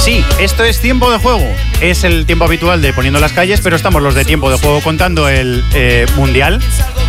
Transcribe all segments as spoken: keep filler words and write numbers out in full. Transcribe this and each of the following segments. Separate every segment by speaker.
Speaker 1: Sí, esto es Tiempo de Juego. Es el tiempo habitual de Poniendo las Calles, pero estamos los de Tiempo de Juego contando el eh, Mundial.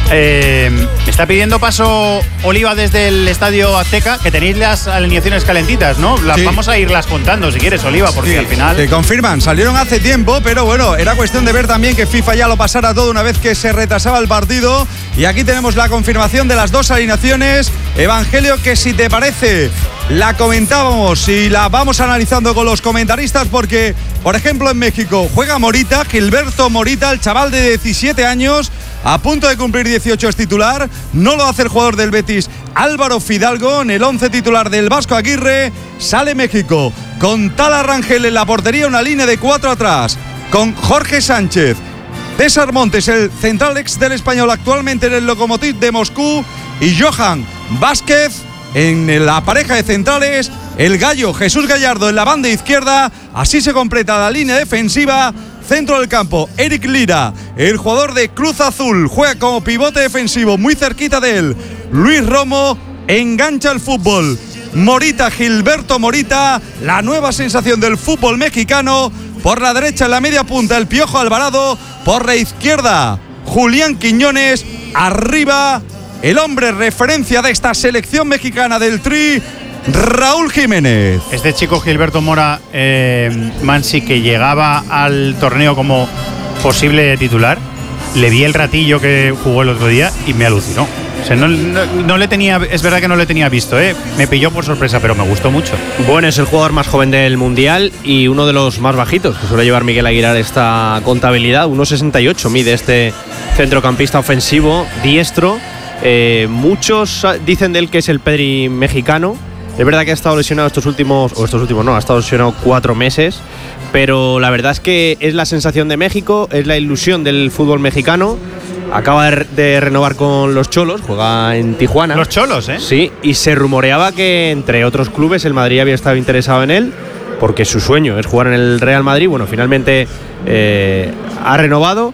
Speaker 1: Eh, me está pidiendo paso Oliva desde el Estadio Azteca, que tenéis las alineaciones calentitas, ¿no? Las, sí. Vamos a irlas contando si quieres, Oliva, porque sí, al final…
Speaker 2: Te confirman, salieron hace tiempo, pero bueno, era cuestión de ver también que FIFA ya lo pasara todo una vez que se retrasaba el partido. Y aquí tenemos la confirmación de las dos alineaciones. Evangelio, que si te parece, la comentábamos y la vamos analizando con los comentaristas, porque, por ejemplo, en México juega Morita, Gilberto Morita, el chaval de diecisiete años, a punto de cumplir dieciocho, es titular. No lo hace el jugador del Betis, Álvaro Fidalgo. En el once titular del Vasco Aguirre sale México con Tala Rangel en la portería, una línea de cuatro atrás, con Jorge Sánchez, César Montes, el central ex del Español, actualmente en el Lokomotiv de Moscú, y Johan Vázquez en la pareja de centrales, el gallo Jesús Gallardo en la banda izquierda. Así se completa la línea defensiva. Centro del campo, Eric Lira, el jugador de Cruz Azul, juega como pivote defensivo, muy cerquita de él. Luis Romo engancha el fútbol. Morita, Gilberto Morita, la nueva sensación del fútbol mexicano. Por la derecha, en la media punta, el Piojo Alvarado. Por la izquierda, Julián Quiñones. Arriba, el hombre referencia de esta selección mexicana del Tri, Raúl Jiménez.
Speaker 1: Este chico Gilberto Mora eh, Mansi, que llegaba al torneo como posible titular, le vi el ratillo que jugó el otro día y me alucinó. O sea, no, no, no le tenía, es verdad que no le tenía visto, ¿eh? Me pilló por sorpresa, pero me gustó mucho.
Speaker 3: Bueno, es el jugador más joven del Mundial y uno de los más bajitos, que suele llevar Miguel Aguilar esta contabilidad. uno sesenta y ocho mide este centrocampista ofensivo, diestro. Eh, muchos dicen de él que es el Pedri mexicano. Es verdad que ha estado lesionado estos últimos, o estos últimos no, ha estado lesionado cuatro meses, pero la verdad es que es la sensación de México, es la ilusión del fútbol mexicano. Acaba de, de renovar con los Cholos, juega en Tijuana.
Speaker 1: Los Cholos, ¿eh?
Speaker 3: Sí, y se rumoreaba que entre otros clubes el Madrid había estado interesado en él, porque su sueño es jugar en el Real Madrid. Bueno, finalmente eh, ha renovado.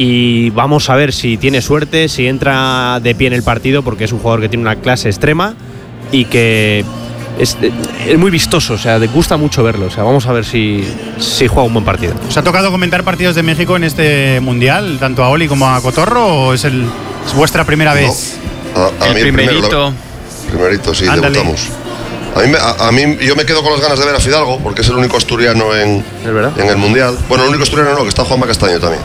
Speaker 3: Y vamos a ver si tiene suerte, si entra de pie en el partido, porque es un jugador que tiene una clase extrema y que es, es muy vistoso, o sea, te gusta mucho verlo. O sea, vamos a ver si, si juega un buen partido.
Speaker 1: ¿Os ha tocado comentar partidos de México en este Mundial, tanto a Oli como a Cotorro, o es, el, es vuestra primera
Speaker 4: no,
Speaker 1: vez?
Speaker 4: A, a
Speaker 1: el
Speaker 4: mí
Speaker 1: primerito.
Speaker 4: El primerito, sí,
Speaker 1: Ándale.
Speaker 4: debutamos. A mí, a, a mí yo me quedo con las ganas de ver a Fidalgo, porque es el único asturiano en, en el Mundial. Bueno, el único asturiano no, que está Juanma Castaño también.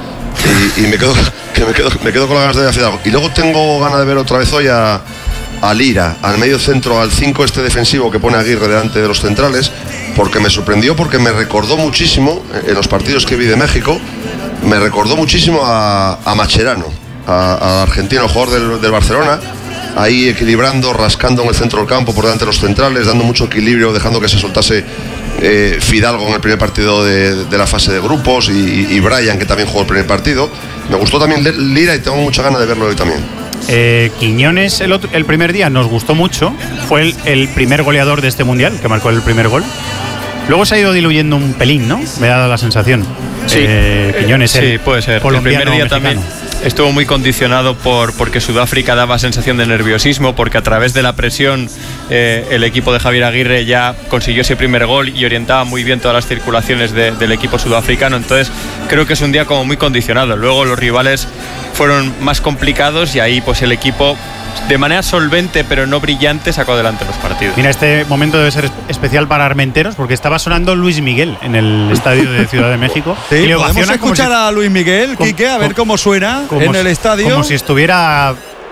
Speaker 4: Y, y me, quedo, que me, quedo, me quedo con las ganas de ver a Fidalgo. Y luego tengo ganas de ver otra vez hoy a, a Lira, al medio centro, al cinco este defensivo que pone Aguirre delante de los centrales, porque me sorprendió, porque me recordó muchísimo, en los partidos que vi de México, me recordó muchísimo a, a Macherano, al argentino, jugador del, del Barcelona, ahí equilibrando, rascando en el centro del campo por delante de los centrales, dando mucho equilibrio, dejando que se soltase eh, Fidalgo en el primer partido de, de la fase de grupos, y, y Brian, que también jugó el primer partido. Me gustó también Lira y tengo mucha ganas de verlo hoy también.
Speaker 1: Eh, Quiñones el, otro, el primer día nos gustó mucho, fue el, el primer goleador de este Mundial, que marcó el primer gol. Luego se ha ido diluyendo un pelín, ¿no? Me ha dado la sensación.
Speaker 5: Sí,
Speaker 1: eh, Quiñones,
Speaker 5: sí,
Speaker 1: el
Speaker 5: puede ser. El primer día mexicano también estuvo muy condicionado por porque Sudáfrica daba sensación de nerviosismo, porque a través de la presión eh, el equipo de Javier Aguirre ya consiguió ese primer gol y orientaba muy bien todas las circulaciones de, del equipo sudafricano. Entonces creo que es un día como muy condicionado. Luego los rivales fueron más complicados y ahí pues el equipo, de manera solvente pero no brillante, sacó adelante los partidos.
Speaker 1: Mira, este momento debe ser especial para Armenteros, porque estaba sonando Luis Miguel en el estadio de Ciudad de México.
Speaker 2: Sí, y podemos escuchar si, a Luis Miguel, Quique, a ver cómo suena en el estadio.
Speaker 1: Como si estuviera…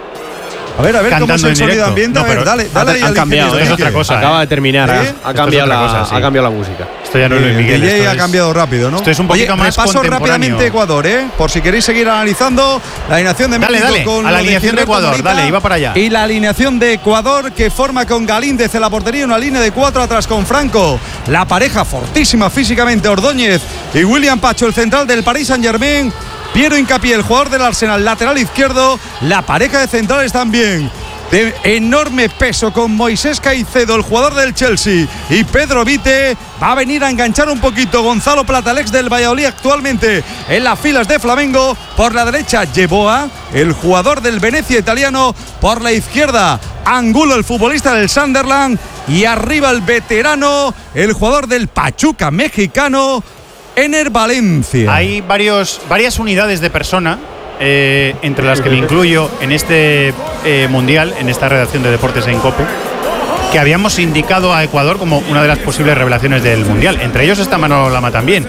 Speaker 2: A ver, a ver cómo es el sonido ambiente. No, a ver, dale, dale
Speaker 3: ha,
Speaker 2: ahí.
Speaker 3: Han cambiado,
Speaker 1: es otra cosa.
Speaker 3: Acaba
Speaker 1: ¿eh?
Speaker 3: de terminar, ¿eh? ha, cambiado la, cosa, sí. ha cambiado la música.
Speaker 1: Esto ya no es Luis Miguel.
Speaker 2: El D J ha cambiado rápido, ¿no?
Speaker 1: Esto es un poquito
Speaker 2: Oye,
Speaker 1: más
Speaker 2: repaso rápidamente Ecuador, ¿eh? Por si queréis seguir analizando la alineación de México.
Speaker 1: Dale, dale,
Speaker 2: con
Speaker 1: a la alineación de, de Ecuador,
Speaker 2: Morita,
Speaker 1: dale, iba para allá.
Speaker 2: Y la alineación de Ecuador, que forma con Galíndez en la portería, una línea de cuatro atrás con Franco. La pareja fortísima físicamente, Ordóñez y William Pacho, el central del Paris Saint-Germain. Piero Hincapié, el jugador del Arsenal, lateral izquierdo. La pareja de centrales también de enorme peso, con Moisés Caicedo, el jugador del Chelsea, y Pedro Vite. Va a venir a enganchar un poquito Gonzalo Plata, el ex del Valladolid, actualmente en las filas de Flamengo. Por la derecha, Yeboah, el jugador del Venecia italiano. Por la izquierda, Angulo, el futbolista del Sunderland, y arriba el veterano, el jugador del Pachuca mexicano, Ener Valencia.
Speaker 1: Hay varios, varias unidades de persona, eh, entre las que me incluyo en este eh, mundial, en esta redacción de Deportes en COPE, que habíamos indicado a Ecuador como una de las posibles revelaciones del mundial. Entre ellos está Manolo Lama también.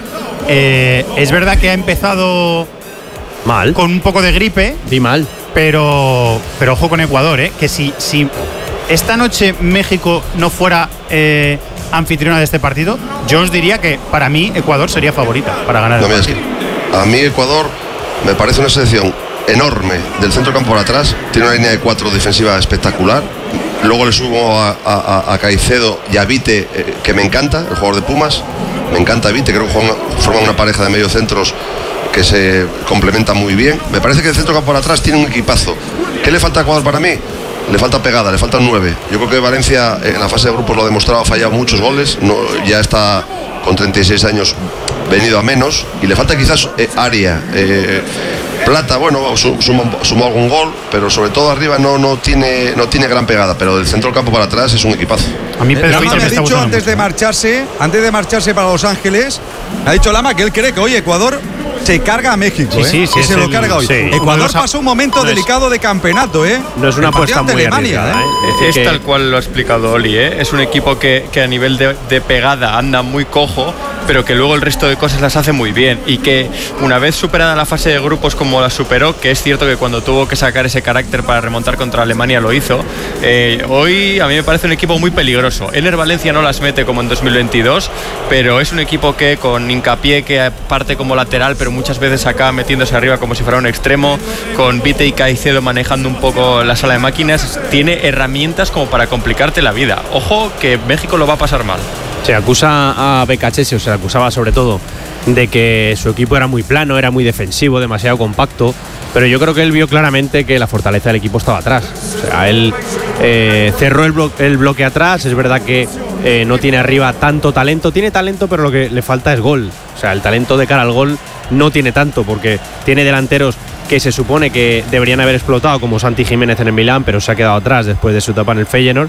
Speaker 1: Eh, es verdad que ha empezado
Speaker 3: mal,
Speaker 1: con un poco de gripe.
Speaker 3: Di mal.
Speaker 1: Pero, pero ojo con Ecuador, ¿eh? Que si, si esta noche México no fuera eh, anfitriona de este partido, yo os diría que para mí Ecuador sería favorita para ganar el
Speaker 4: no,
Speaker 1: partido.
Speaker 4: Es que a mí Ecuador me parece una selección enorme del centro campo por atrás. Tiene una línea de cuatro defensiva espectacular. Luego le subo a, a, a Caicedo y a Vite, eh, que me encanta, el jugador de Pumas. Me encanta Vite, creo que forman una pareja de mediocentros que se complementan muy bien. Me parece que el centro campo por atrás tiene un equipazo. ¿Qué le falta a Ecuador para mí? Le falta pegada, le faltan nueve. Yo creo que Valencia en la fase de grupos lo ha demostrado, ha fallado muchos goles, no, ya está con treinta y seis años venido a menos, y le falta quizás eh, área. Eh, Plata, bueno, sumó, sumó algún gol, pero sobre todo arriba no, no, tiene, no tiene gran pegada, pero del centro del campo para atrás es un equipazo.
Speaker 1: A mí Pedro
Speaker 2: Lama me ha dicho antes
Speaker 1: mucho.
Speaker 2: de marcharse, antes de marcharse para Los Ángeles, ha dicho Lama que él cree que hoy Ecuador se carga a México,
Speaker 1: sí,
Speaker 2: ¿eh?
Speaker 1: sí, sí,
Speaker 2: que se
Speaker 1: el,
Speaker 2: lo carga hoy.
Speaker 1: Sí.
Speaker 2: Ecuador pasó un momento
Speaker 3: no
Speaker 2: delicado
Speaker 3: es,
Speaker 2: de campeonato, ¿eh?
Speaker 3: No es una apuesta muy
Speaker 2: Alemania,
Speaker 3: arriesgada,
Speaker 2: ¿eh?
Speaker 3: ¿eh?
Speaker 5: Es, es tal cual lo ha explicado Oli, ¿eh? Es un equipo que, que a nivel de, de pegada anda muy cojo, pero que luego el resto de cosas las hace muy bien, y que una vez superada la fase de grupos como la superó, que es cierto que cuando tuvo que sacar ese carácter para remontar contra Alemania lo hizo, eh, hoy a mí me parece un equipo muy peligroso. Ener Valencia no las mete como en dos mil veintidós, pero es un equipo que con hincapié, que parte como lateral, pero muchas veces acaba metiéndose arriba como si fuera un extremo, con Vite y Caicedo manejando un poco la sala de máquinas, tiene herramientas como para complicarte la vida. Ojo que México lo va a pasar mal.
Speaker 3: Se acusa a Becachese, o se le acusaba sobre todo de que su equipo era muy plano, era muy defensivo, demasiado compacto, pero yo creo que él vio claramente que la fortaleza del equipo estaba atrás. O sea, él eh, cerró el, blo el bloque atrás. Es verdad que eh, no tiene arriba tanto talento, tiene talento, pero lo que le falta es gol. O sea, el talento de cara al gol no tiene tanto, porque tiene delanteros que se supone que deberían haber explotado, como Santi Jiménez en el Milán, pero se ha quedado atrás después de su etapa en el Feyenoord.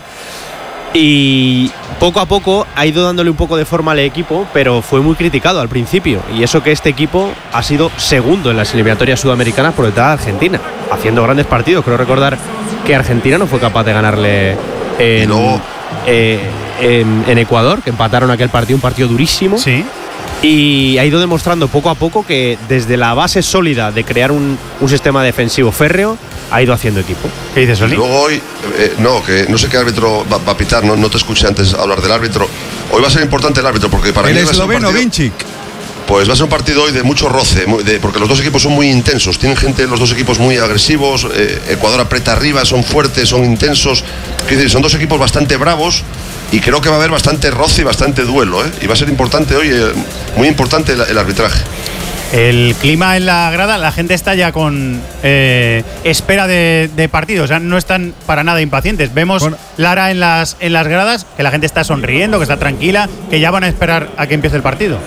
Speaker 3: Y poco a poco ha ido dándole un poco de forma al equipo, pero fue muy criticado al principio. Y eso que este equipo ha sido segundo en las eliminatorias sudamericanas por detrás de Argentina, haciendo grandes partidos. Creo recordar que Argentina no fue capaz de ganarle en,
Speaker 4: luego,
Speaker 3: eh, en, en Ecuador, que empataron aquel partido, un partido durísimo.
Speaker 1: Sí.
Speaker 3: Y ha ido demostrando poco a poco que desde la base sólida de crear un, un sistema defensivo férreo, ha ido haciendo equipo.
Speaker 1: ¿Qué dices, Oli?
Speaker 4: Luego hoy, eh, no, que no sé qué árbitro va, va a pitar, no, no te escuché antes hablar del árbitro. Hoy va a ser importante el árbitro, porque para
Speaker 2: el
Speaker 4: mí va a ser un
Speaker 2: esloveno
Speaker 4: partido,
Speaker 2: Vinčić.
Speaker 4: Pues va a ser un partido hoy de mucho roce, muy, de, porque los dos equipos son muy intensos, tienen gente, los dos equipos muy agresivos, eh, Ecuador aprieta arriba, son fuertes, son intensos, es decir, son dos equipos bastante bravos, y creo que va a haber bastante roce y bastante duelo, ¿eh? Y va a ser importante hoy, eh, muy importante el, el arbitraje.
Speaker 1: El clima en la grada, la gente está ya con eh, espera de, de partido, o sea, no están para nada impacientes. Vemos bueno. Lara en las, en las gradas, que la gente está sonriendo, que está tranquila, que ya van a esperar a que empiece el partido.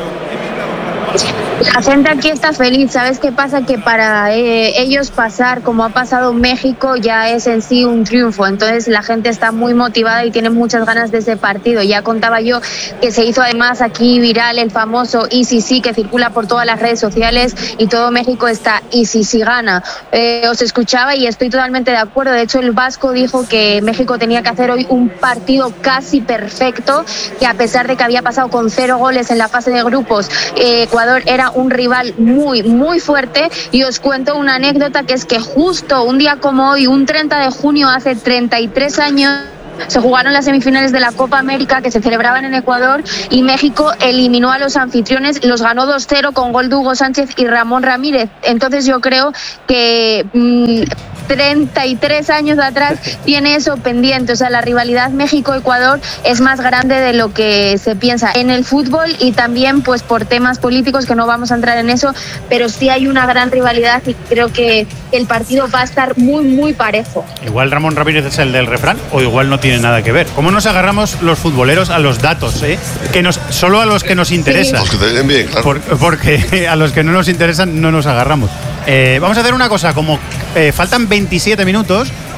Speaker 6: La gente aquí está feliz. ¿Sabes qué pasa? Que para eh, ellos pasar como ha pasado México ya es en sí un triunfo. Entonces la gente está muy motivada y tiene muchas ganas de ese partido. Ya contaba yo que se hizo además aquí viral el famoso y si sí, que circula por todas las redes sociales, y todo México está y si sí gana. Eh, os escuchaba y estoy totalmente de acuerdo. De hecho, el Vasco dijo que México tenía que hacer hoy un partido casi perfecto, que a pesar de que había pasado con cero goles en la fase de grupos, eh, Ecuador era un rival muy, muy fuerte. Y os cuento una anécdota, que es que justo un día como hoy, un treinta de junio, hace treinta y tres años, se jugaron las semifinales de la Copa América, que se celebraban en Ecuador, y México eliminó a los anfitriones, los ganó dos cero con gol de Hugo Sánchez y Ramón Ramírez. Entonces yo creo que mmm, treinta y tres años atrás tiene eso pendiente. O sea, la rivalidad México-Ecuador es más grande de lo que se piensa en el fútbol, y también pues por temas políticos, que no vamos a entrar en eso, pero sí hay una gran rivalidad y creo que el partido va a estar muy, muy parejo.
Speaker 1: Igual Ramón Ramírez es el del refrán, o igual no tiene nada que ver. ¿Cómo nos agarramos los futboleros a los datos, eh? Que nos, solo a los que nos interesan.
Speaker 4: Los que te den bien, claro.
Speaker 1: Por, porque a los que no nos interesan no nos agarramos. Eh, vamos a hacer una cosa, como eh, faltan veintisiete minutos,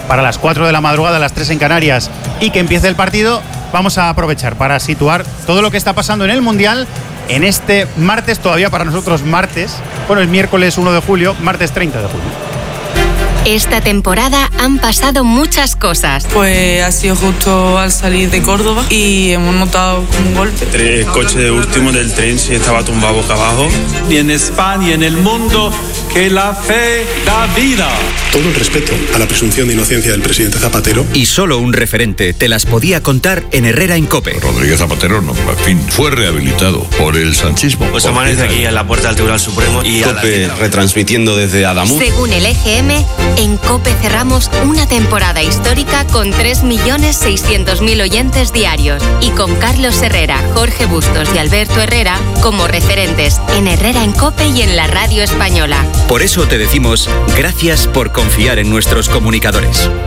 Speaker 1: para las cuatro de la madrugada, las tres en Canarias, y que empiece el partido, vamos a aprovechar para situar todo lo que está pasando en el Mundial en este martes, todavía para nosotros martes, bueno, es miércoles uno de julio, martes treinta de julio.
Speaker 7: Esta temporada han pasado muchas cosas.
Speaker 8: Pues ha sido justo al salir de Córdoba y hemos notado como un golpe.
Speaker 9: El coche de último del tren se estaba tumbado boca abajo.
Speaker 10: Y en España y en el mundo, que la fe da vida.
Speaker 11: Todo el respeto a la presunción de inocencia del presidente Zapatero.
Speaker 12: Y solo un referente te las podía contar en Herrera en COPE.
Speaker 13: Rodríguez Zapatero, no, en fin, fue rehabilitado por el sanchismo.
Speaker 14: Pues amanece aquí en la puerta del Tribunal Supremo y
Speaker 15: COPE retransmitiendo desde Adamuz.
Speaker 7: Según el E G M, en COPE cerramos una temporada histórica con tres millones seiscientos mil oyentes diarios y con Carlos Herrera, Jorge Bustos y Alberto Herrera como referentes en Herrera en COPE y en la radio española.
Speaker 12: Por eso te decimos gracias por confiar en nuestros comunicadores.